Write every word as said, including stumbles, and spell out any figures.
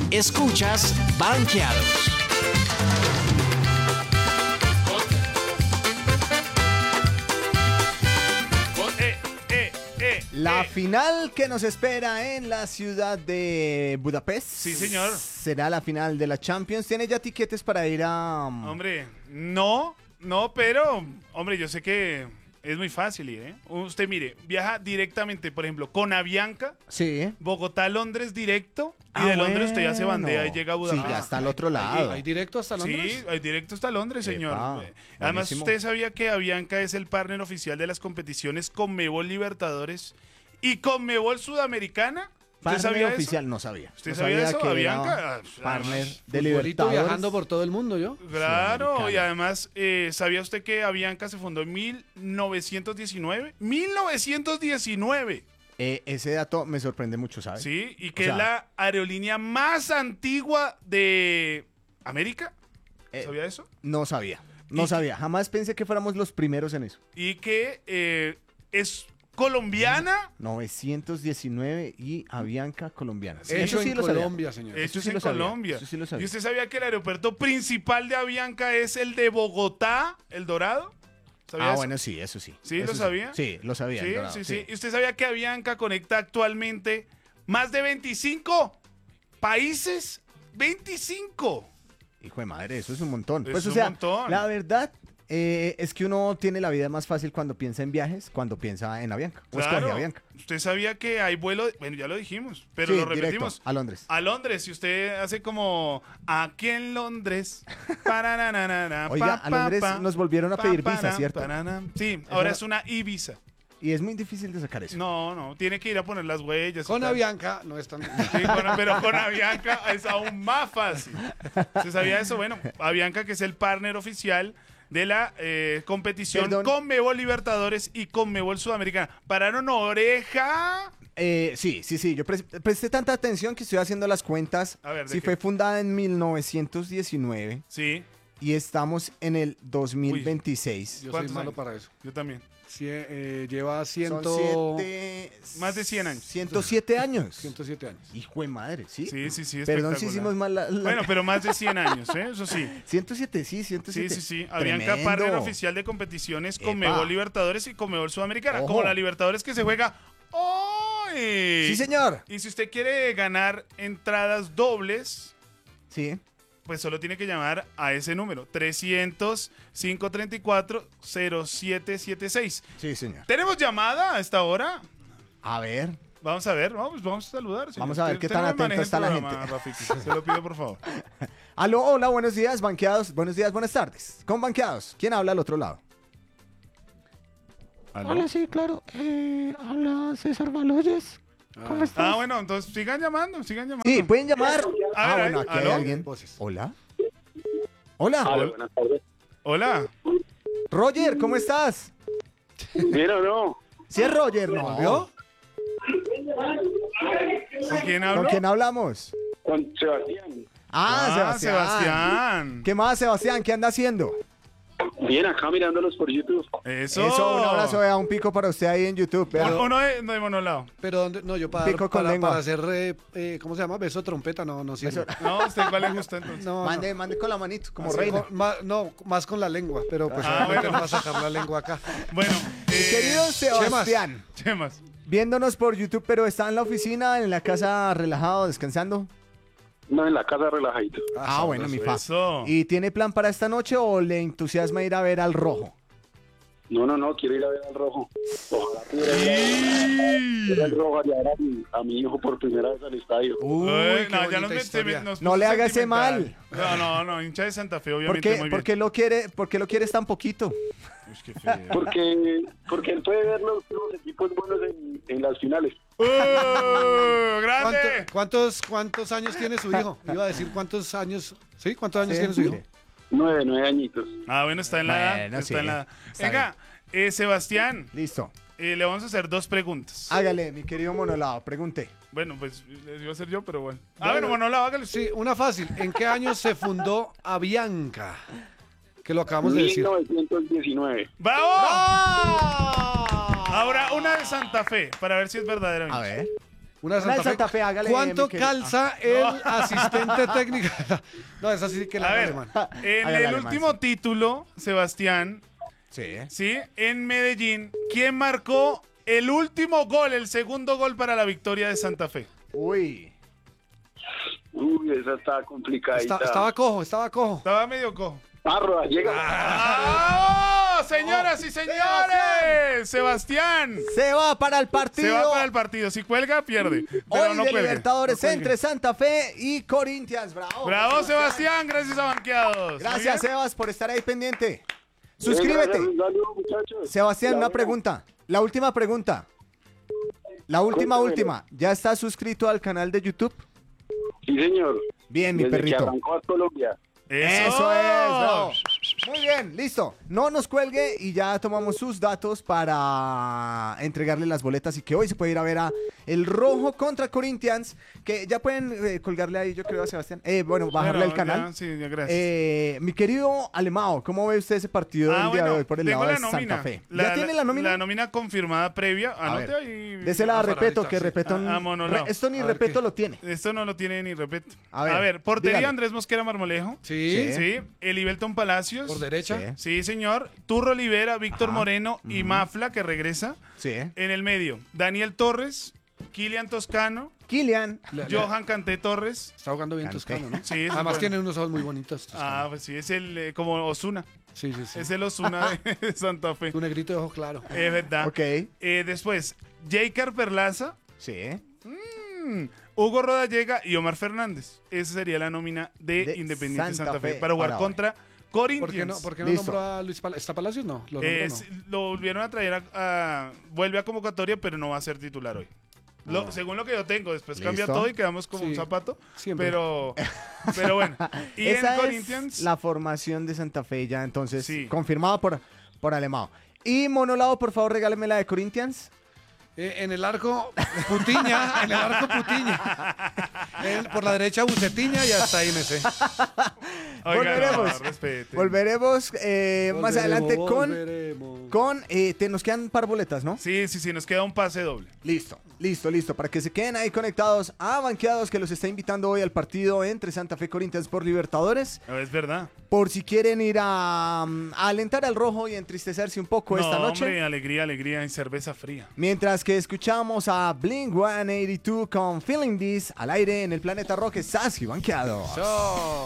Escuchas Banqueados. La final que nos espera en la ciudad de Budapest. Sí, señor. Será la final de la Champions. ¿Tiene ya tiquetes para ir a...? Um... Hombre, no, no, pero, hombre, yo sé que es muy fácil ir, ¿eh? Usted, mire, viaja directamente, por ejemplo, con Avianca. Sí. Bogotá, Londres directo. Y Ah, de Londres bueno. usted ya se bandea y llega a Budapest. Sí, ya está al otro lado. ¿Hay directo hasta Londres? Sí, hay directo hasta Londres, señor. Epa, Además, buenísimo. usted sabía que Avianca es el partner oficial de las competiciones Conmebol Libertadores y Conmebol Sudamericana. ¿Usted Partner sabía oficial, eso? no sabía. ¿Usted No sabía eso, que era Avianca? Ah, partner de Futbolito Libertadores. viajando por todo el mundo, ¿yo? Claro, Sudamericana. y además, eh, ¿sabía usted que Avianca se fundó en mil novecientos diecinueve? ¡mil novecientos diecinueve! Eh, ese dato me sorprende mucho, ¿sabes? Sí, y que O sea, es la aerolínea más antigua de América. Eh, ¿Sabía eso? No sabía. No Y- sabía. Jamás pensé que fuéramos los primeros en eso. Y que eh, es colombiana. novecientos diecinueve y Avianca colombiana. Sí, Hecho sí en lo sabía. Colombia, señor. Eso es sí en lo sabía, Colombia. eso sí lo sabía. ¿Y usted sabía que el aeropuerto principal de Avianca es el de Bogotá, El Dorado? ¿Sabía Ah, eso? bueno, sí, eso sí. ¿Sí, Eso lo sabía? Sí, lo sabía. Sí, el Dorado, sí, sí. ¿Y usted sabía que Avianca conecta actualmente más de veinticinco países? ¡veinticinco! Hijo de madre, eso es un montón. Es Pues, o un sea, montón. la verdad eh, es que uno tiene la vida más fácil cuando piensa en viajes, cuando piensa en Avianca. O escoge Claro. Avianca. ¿Usted sabía que hay vuelo? Bueno, ya lo dijimos, pero Sí, lo directo, repetimos. a Londres. A Londres, si usted hace como aquí en Londres. Parananana, Oiga, pa, a Londres pa, nos volvieron a pa, pedir visa, para, ¿cierto? parana. Sí, ahora Eso- es una Ibiza. Y es muy difícil de sacar eso. No, no, tiene que ir a poner las huellas. y Con tal. Avianca no es tan... Sí, con- pero con Avianca es aún más fácil. ¿Usted sabía eso? Bueno, Avianca, que es el partner oficial de la eh, competición Perdón. Conmebol Libertadores y Conmebol Sudamericana. Pararon oreja. Eh, sí, sí, sí. Yo pre- presté tanta atención que estoy haciendo las cuentas. A ver, ¿de Sí, qué? fue fundada en mil novecientos diecinueve Sí, y estamos en el dos mil veintiséis. Yo soy ¿Cuántos malo años? para eso. yo también. Cie- eh, lleva ciento... Son siete... Más de cien años. ciento siete años. ciento siete años. Hijo de madre, ¿sí? Sí, sí, sí. Perdón si espectacular. hicimos mal la... la- Bueno, pero más de cien años, ¿eh? Eso sí. ciento siete, sí, Sí, ciento siete. sí, sí. Avianca, Tremendo. partner oficial de competiciones Epa. Conmebol Libertadores y Conmebol Sudamericana. Ojo. Como la Libertadores que se juega hoy. Sí, señor. Y si usted quiere ganar entradas dobles, Sí. pues solo tiene que llamar a ese número, trescientos, cinco treinta y cuatro, cero siete siete seis. Sí, señor. ¿Tenemos llamada a esta hora? A ver. Vamos a ver, vamos, vamos a saludar. señor. Vamos a ver Usted- qué usted tan no me atenta maneje el está la programa, gente. Rafiki, se lo pido por favor. Aló, hola, buenos días, banqueados. Buenos días, buenas tardes. Con banqueados. ¿Quién habla al otro lado? ¿Aló? Hola, sí, claro. Eh, habla César Baloyes. ¿Cómo estás? Ah, bueno, entonces sigan llamando, sigan llamando. Sí, pueden llamar. A Ah, ver, bueno, aquí hay ¿aló? alguien. Voces. Hola. Hola. Aló, buenas tardes. Hola. Roger, ¿cómo estás? ¿Bien o no? Sí, es Roger, ¿no? ¿Volvió? ¿Con quién ¿Con hablo? quién hablamos? Con Sebastián. Ah, Ah, Sebastián. Sebastián. ¿Qué más, Sebastián? ¿Qué anda haciendo? Bien, acá mirándolos por YouTube. Eso. Eso, un abrazo, vea, un pico para usted ahí en YouTube. Pero... Pero... Uno de, no de monolado. Pero ¿dónde? No, yo para, Pico con para, lengua. para hacer, eh, eh, ¿cómo se llama? Beso trompeta, no, no sirve. Beso- No, ¿usted cuál le gusta entonces? No, Mande, mande con la manito, como no. Sí, reina. con- más- no, más con la lengua, pero pues Ah, obviamente bueno. no va a sacar la lengua acá. Bueno, eh, Querido Sebastián, Chemas. viéndonos por YouTube, pero está en la oficina, en la casa, relajado, descansando. No, en la casa relajadito. Ah, bueno, mi fa. Eso. ¿Y tiene plan para esta noche o le entusiasma ir a ver al rojo? No, no, no, quiero ir a ver al rojo. Ojalá pudiera ir a ver al rojo a llevar a mi, a mi hijo por primera vez al estadio. Uy, Ay, qué no, ya bonita nos, met- historia. nos No puso le haga ese sentimental. No, no, no, hincha de Santa Fe, ¿por obviamente qué, muy bien. por qué lo quiere, por qué lo quieres tan poquito? Uy, qué feo. Porque, porque él puede ver los, los equipos buenos en, en las finales. ¡Uh! ¿Cuánto- ¡Grande! ¿Cuántos, ¿Cuántos años tiene su hijo? Iba a decir cuántos años. ¿Sí? ¿Cuántos años tiene su hijo? Nueve, nueve añitos. Ah, bueno, está en la edad. Bueno, Está sí, en la edad. está Venga, eh, Sebastián, Listo. eh, le vamos a hacer dos preguntas. Hágale, mi querido monolado, pregunte. Bueno, pues les iba a hacer yo, pero bueno. Ah, bueno, Monolao, hágale. Sí, una fácil. ¿En qué año se fundó Avianca? Que lo acabamos de decir. mil novecientos diecinueve. ¡Bravo! Ahora una de Santa Fe, para ver si es verdadera. A ver. Una de Una Santa, de Santa Fe, hágale, ¿Cuánto mi querido? calza el asistente técnico? No, esa sí que la A haga ver, alemán. en Hágale, el alemán, último sí. título, Sebastián, Sí. ¿sí? En Medellín, ¿quién marcó el último gol, el segundo gol para la victoria de Santa Fe? Uy. Uy, esa está complicadita. Está- estaba cojo, estaba cojo. Estaba medio cojo. Parra, llega. ¡Ah! ¡Señoras y señores! Sebastián Se va para el partido. se va para el partido. Si cuelga, pierde. Pero Hoy no de cuelgue. Libertadores No cuelgue. entre Santa Fe y Corinthians. Bravo. Bravo, Sebastián. Gracias a Banqueados. Gracias, Muy bien. Sebas, por estar ahí pendiente. Eh, Suscríbete. gracias, un saludo, muchachos. Sebastián, La una buena. pregunta. La última pregunta. La última, Cuéntamelo. última. ¿Ya estás suscrito al canal de YouTube? Sí, señor. Bien, mi Desde que perrito. arrancó a Colombia. Eso, Eso es, bravo. Muy bien, listo. No nos cuelgue y ya tomamos sus datos para entregarle las boletas y que hoy se puede ir a ver a el Rojo contra Corinthians, que ya pueden eh, colgarle ahí, yo creo, a Sebastián. Eh, bueno, bajarle Bueno, al canal. ya, sí, ya, gracias. Eh, mi querido Alemao, ¿cómo ve usted ese partido Ah, del día bueno, de hoy por el tengo lado la de nómina. Santa Fe? La- ¿Ya tiene la nómina? La nómina confirmada previa. A Anote ver, ahí. Désela a Ah, Repeto, Fararita, que sí. Repeto, Ah, ah, monolao. Re- esto ni A ver Repeto qué. lo tiene. Esto no lo tiene ni repeto. A A ver, ver, portería dígale. Andrés Mosquera Marmolejo. Sí, Sí. Sí. Elibelton Palacios. por derecha. Sí. Sí, señor. Turro Olivera, Víctor Ajá. Moreno y Mafla, que regresa. Sí. En el medio, Daniel Torres, Kilian Toscano, Kilian. Le- le- Johan Canté Torres. Está jugando bien Canté. Toscano, ¿no? Sí, es Además bueno. tiene unos ojos muy bonitos. Ah, Toscano. pues sí, es el eh, como Osuna. Sí, sí, sí. Es el Osuna de Santa Fe. Tu negrito de ojo claro. Es verdad. Ok. Eh, después, Jaker Perlaza, Sí. mm, Hugo Rodallega y Omar Fernández. Esa sería la nómina de, De Independiente Santa Santa Fe, Fe para jugar para hoy. contra ¿Por qué Corinthians. no, por qué no Listo. nombró a Luis Palacios? ¿Está Palacios? No, lo nombró, Eh, no. sí, lo volvieron a traer a, a- vuelve a convocatoria, pero no va a ser titular hoy. Lo- Según lo que yo tengo, después cambia Listo. todo y quedamos como Sí, un zapato. siempre. Pero, pero bueno. Y Esa en es Corinthians, la formación de Santa Fe ya, entonces, Sí. confirmada por, por Alemao. Y Monolado, por favor, regáleme la de Corinthians. Eh, en el arco, Putiña. En el arco, Putiña. En- por la derecha, Bucetiña y hasta ahí me sé. oiga, volveremos. no, respete. Volveremos eh, más Volveremos, adelante con, volveremos. con eh, te, nos quedan un par boletas, ¿no? Sí, sí, sí, nos queda un pase doble. Listo, listo, listo. Para que se queden ahí conectados a Banqueados, que los está invitando hoy al partido entre Santa Fe y Corinthians por Libertadores. No, es verdad. Por si quieren ir a, mm, a alentar al rojo y entristecerse un poco No, esta noche. hombre, alegría, alegría y cerveza fría. Mientras que escuchamos a Blink ciento ochenta y dos con Feeling This al aire en el Planeta Rock, estás y Banqueados. Chao.